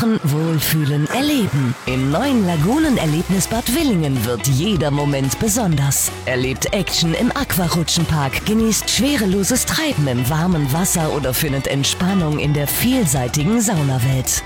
Tauchen, Wohlfühlen, Erleben. Im neuen Lagunenerlebnisbad Willingen wird jeder Moment besonders. Erlebt Action im Aquarutschenpark, genießt schwereloses Treiben im warmen Wasser oder findet Entspannung in der vielseitigen Saunawelt.